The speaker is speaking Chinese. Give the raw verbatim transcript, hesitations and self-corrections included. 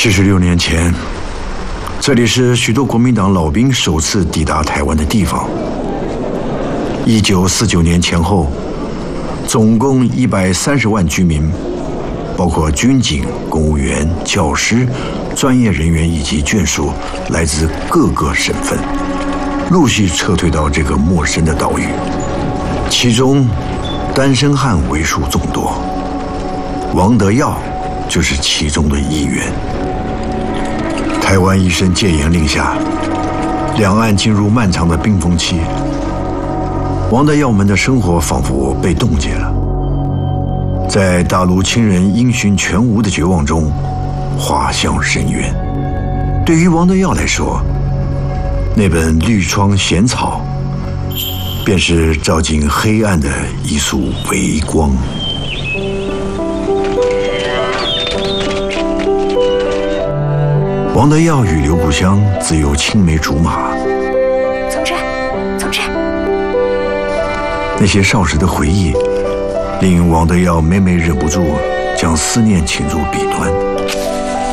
七十六年前，这里是许多国民党老兵首次抵达台湾的地方。一九四九年前后，总共一百三十万居民，包括军警、公务员、教师、专业人员以及眷属，来自各个省份，陆续撤退到这个陌生的岛屿。其中，单身汉为数众多，王德耀就是其中的一员。台湾一声戒严令下，两岸进入漫长的冰封期。王德耀们的生活仿佛被冻结了，在大陆亲人音讯全无的绝望中，滑向深渊。对于王德耀来说，那本《绿窗闲草》便是照进黑暗的一束微光。王德耀与刘故乡自有青梅竹马， 从这，从这。 那些少时的回忆，令王德耀每每忍不住将思念倾入笔端。